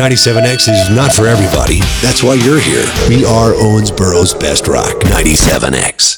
97X is not for everybody. That's why you're here. We are Owensboro's best rock. 97X.